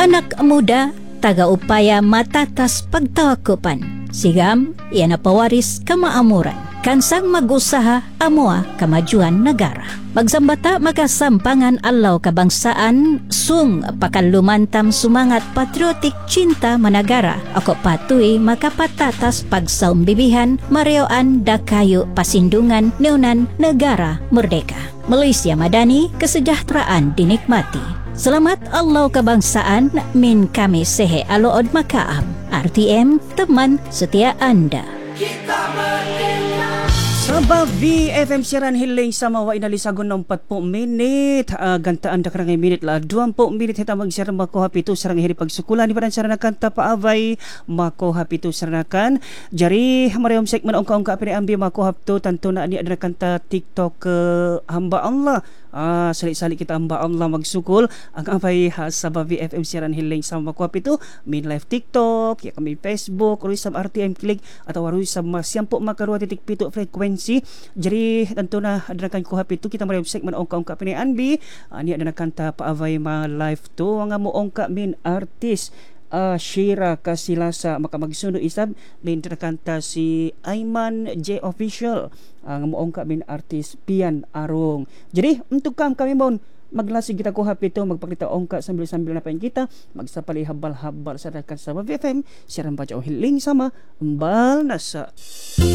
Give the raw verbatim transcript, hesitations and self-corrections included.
Anak muda taga upaya matatas pagtawakupan. Sigam, ia napawaris kamaamuran. Kansang mag-usaha, amoa kamajuan negara. Magsambata makasampangan alaw kabangsaan, sung pakalumantam sumangat patriotik cinta managara. Ako patuy makapatatas pagsaumbibihan, mareoan dakayo pasindungan neunan negara merdeka. Malaysia Madani, kesejahteraan dinikmati. Selamat Allah kebangsaan, min kami sehe alood makaam. R T M, teman setia anda. Kita merdeka. Sabah V F M siaran hiling sama wa inalisagon ng empat puluh minit. Uh, gantaan da karang minit la dua puluh minit hita magsiaran mako hapitu sarang hiri pagsukulan di padan saranakan tapaavay mako hapitu saranakan. Jari mariom segmen ongka-ongka apini ambi mako haptu tanto na ni ada kanta TikTok ke uh, hamba Allah. Ah, salik-salik kita hamba Allah magsukul ang apay ha, Sabah V F M siaran hiling sama mako hapitu min live TikTok ya kami Facebook uri sa R T M Click atau uri sa siampo makarua titik pitu frekuensi. Jadi tentu na adanakan ko happy tu kita mariam segmen ongka-ongka pini anbi. Uh, ni adana kanta paavay ma live tu nga mo ongka min artis uh, Shira Kasilasa maka magsundo isab din kanta si Aiman J Official uh, nga mo ongka min artis Pian Arong. Jadi untuk kam kami mon maglasig kita ko happy to magpakita ongka sambil-sambil na pain kita magsapali habal-habal sa dakan sa V F M siaran pa hiling sama embal nasa